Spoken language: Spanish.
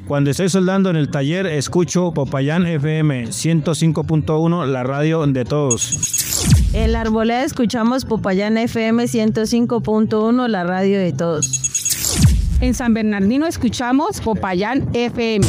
Cuando estoy soldando en el taller, escucho Popayán FM 105.1, la radio de todos. En la Arboleda escuchamos Popayán FM 105.1, la radio de todos. En San Bernardino escuchamos Popayán FM.